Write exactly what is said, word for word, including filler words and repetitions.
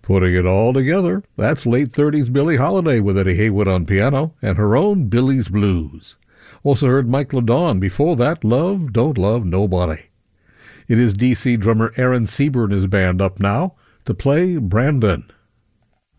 Putting it all together, that's late thirties Billie Holiday with Eddie Haywood on piano and her own Billie's Blues. Also heard Mike LeDon. Before that, Love Don't Love Nobody. It is D C drummer Aaron Sieber and his band up now to play Brandon.